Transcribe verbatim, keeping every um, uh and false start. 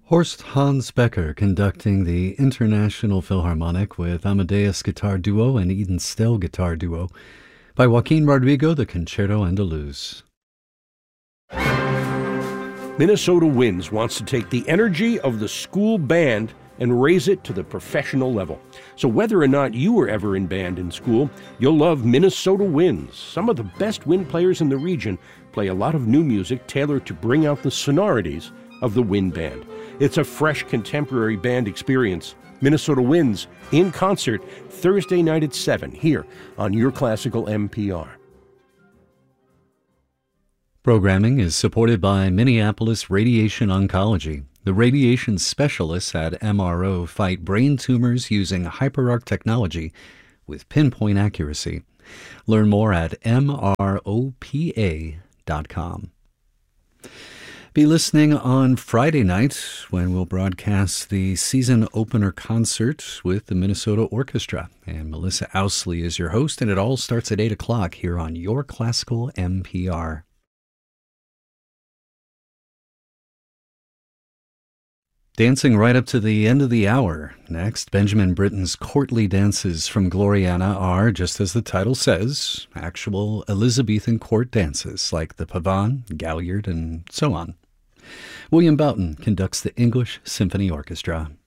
Horst Hans Becker conducting the International Philharmonic with Amadeus Guitar Duo and Eden Stell Guitar Duo. By Joaquin Rodrigo, the Concerto Andaluz. Minnesota Winds wants to take the energy of the school band and raise it to the professional level. So whether or not you were ever in band in school, you'll love Minnesota Winds. Some of the best wind players in the region play a lot of new music tailored to bring out the sonorities of the wind band. It's a fresh contemporary band experience. Minnesota Winds in concert Thursday night at seven here on Your Classical M P R. Programming is supported by Minneapolis Radiation Oncology. The radiation specialists at M R O fight brain tumors using hyperarc technology with pinpoint accuracy. Learn more at M R O P A dot com. Be listening on Friday night when we'll broadcast the season opener concert with the Minnesota Orchestra. And Melissa Ousley is your host, and it all starts at eight o'clock here on Your Classical M P R. Dancing right up to the end of the hour. Next, Benjamin Britten's courtly dances from Gloriana are, just as the title says, actual Elizabethan court dances like the pavane, galliard, and so on. William Boughton conducts the English Symphony Orchestra.